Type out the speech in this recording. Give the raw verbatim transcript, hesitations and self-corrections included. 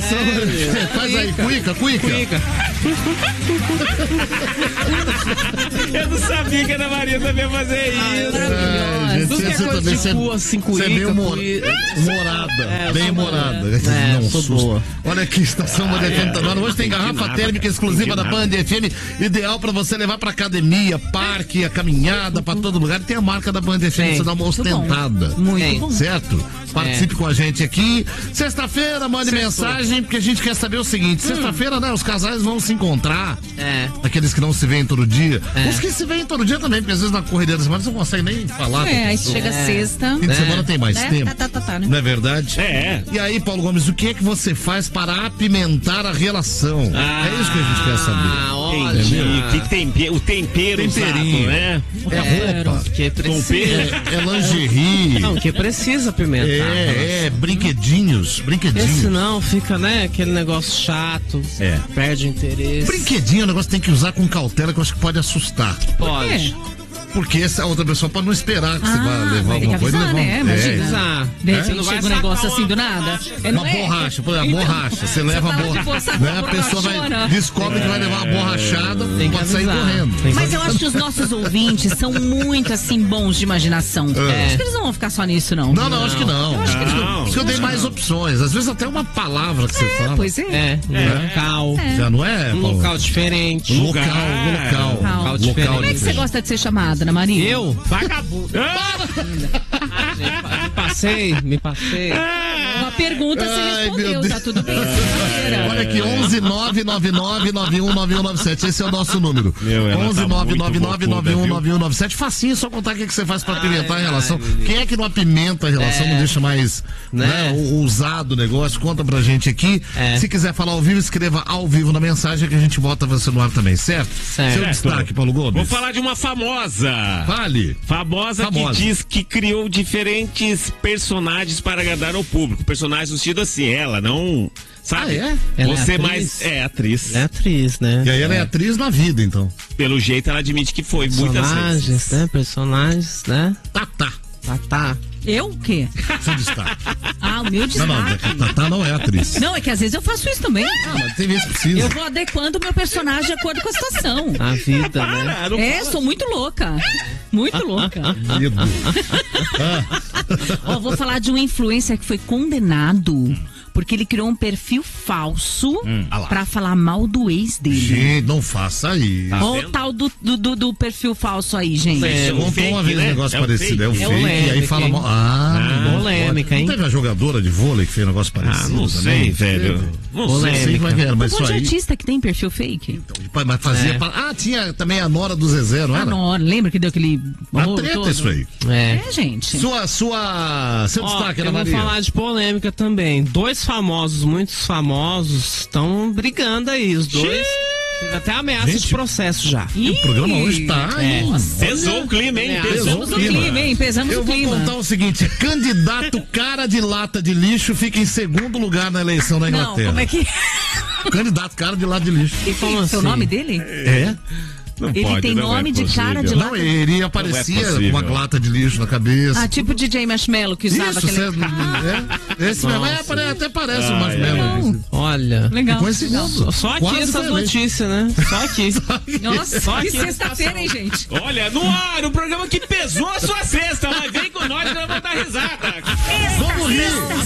imitação. É, faz aí, cuica, cuica. cuica. Eu não sabia que a Ana Maria também ia fazer isso. Ah, gente, Tudo que é você coisa também, de você, cu, assim, você é meio humor, humorada, É, bem sou humorada. boa. É, Não, sou susto. boa. Olha aqui, Estação Band F M tá dando. Hoje tem garrafa térmica exclusiva da Band F M, ideal pra você levar pra academia, parque, a caminhada, pra todo lugar. Tem a marca da Band F M, você dá uma ostentada. Muito bom. Certo? Participe é. com a gente aqui. Sexta-feira, mande Sextou. mensagem, porque a gente quer saber o seguinte: hum. sexta-feira, né, os casais vão se encontrar. É. Aqueles que não se veem todo dia. É. Os que se veem todo dia também, porque às vezes na correria da semana você não consegue nem falar. É, aí chega É. sexta. Fim de É. semana tem mais Né? tempo. Tá, tá, tá, tá, né? Não é verdade? É. E aí, Paulo Gomes, o que é que você faz para apimentar a relação? Ah, é isso que a gente quer saber. Ah, olha. Entendi. Que tempero, o tempero Temperinho. usado, né? É roupa. Que precisa. É, é lingerie. Não, que precisa pimentar. É, é, brinquedinhos. Brinquedinhos. Porque senão fica, né, aquele negócio chato. É. Perde o interesse. Brinquedinho é um negócio que tem que usar com cautela, que eu acho que pode assustar. Pode. Porque essa outra pessoa pode não esperar que Ah, você vá levar vai ter que alguma coisa. avisar, e levar né? um- Imagina. Exato. De É? repente Não vai chega um sacar negócio uma assim do nada. É, Uma não é? borracha, por exemplo, Então, borracha. Você leva a fala de borracha. bolsa Né? A pessoa borrachona. vai, descobre que vai levar uma borrachada, Tem que pode sair avisar. correndo. Tem que Mas eu acho que os nossos ouvintes são muito, assim, bons de imaginação. É. Acho que eles não vão ficar só nisso, não. Não, não, acho que não. que Acho que não. Por isso que eu dei mais opções. Às vezes até uma palavra que você fala. Pois é. É, um local. Já não é, Um Paulo? local diferente. Um local, um local. Local. Local diferente. Como é que você gosta de ser chamada, Ana Maria? Eu? Vagabundo. Ah, gente, me passei, me passei. Uma pergunta você Ai, respondeu, meu Deus. tá tudo bem. sexta-feira. Olha aqui, onze nove nove nove nove um nove um nove sete. Esse é o nosso número. Meu, ela onze tá nove muito nove nove nove um nove um nove sete. Facinho, só contar o que que você faz pra apimentar a relação. ai, Quem é que não apimenta a relação, É. não deixa mais né, Né? o- ousado o negócio? Conta pra gente aqui. É. Se quiser falar ao vivo, escreva ao vivo na mensagem que a gente bota você no ar também, certo? Certo. Seu destaque, Paulo Gomes. Vou falar de uma famosa. Fale. Famosa, Famosa. que diz que criou diferentes personagens para agradar ao público. Personagens no sentido assim, ela não. Sabe? Ah, é? Ela é Você atriz? mais. É atriz. É atriz, né? E aí ela é atriz na vida, então. Pelo jeito, ela admite que foi muitas Personagens, vezes. né? Personagens, né? Tatá. Tá, tá. Eu o quê? Seu destaque. Ah, o meu Não, destaque. não, a Tatá não é atriz. Não, é que às vezes eu faço isso também. Ah, mas tem vezes que precisa. Eu vou adequando o meu personagem de acordo com a situação. A vida, né? Para, não É, sou muito louca. Muito louca. Medo. Ó, vou falar de um influencer que foi condenado porque ele criou um perfil falso Ah lá. pra falar mal do ex dele. Gente, não faça isso. Tá Ó, o vendo? tal do, do, do- do perfil falso aí, gente. É, Você o contou fake, uma vez né? um negócio É o parecido. É o fake. fake. É E aí polêmica, fala hein? mal. Ah, não polêmica, pode. hein? Não teve a jogadora de vôlei que fez um negócio Ah, parecido? não também? sei, velho. Não Não sei. sei como é que era, mas Um isso monte de aí. artista que tem perfil fake. Mas fazia. É. pa- Ah, tinha também a Nora do Zezé, não Ah, era? não, lembra que deu aquele. Uma horror treta todo? isso aí. É. É, gente. Sua, sua. Seu Ó, destaque, Ana eu vou Maria. falar de polêmica também. Dois famosos, muitos famosos, estão brigando aí. Os dois. Teve até ameaça Gente, de processo já. E o programa hoje tá. É. hein? Pesou o clima, hein? É, Pesou Pesamos o o clima. clima, hein? Pesamos Eu o vou clima. contar o seguinte: candidato cara de lata de lixo fica em segundo lugar na eleição da Não, Inglaterra. como é que. Candidato cara de lata de lixo. E como Esse é o assim? nome dele? É? Não Ele pode, tem não nome é de cara de possível. Não, ele aparecia com possível. uma lata de lixo na cabeça. Ah, tipo o D J Marshmello que usava Isso, aquele. cê, é, esse mesmo, é, pare- até parece o Ai, Marshmello. Não. Olha. Legal. Ficou em segundo. Só aqui Quase essas foi eleito. notícias, né? Só aqui. Nossa, Só que aqui. sexta-feira, hein, gente? Olha, no ar, o programa que pesou a sua cesta, mas vem com nós que nós vamos dar risada. Vamos rir!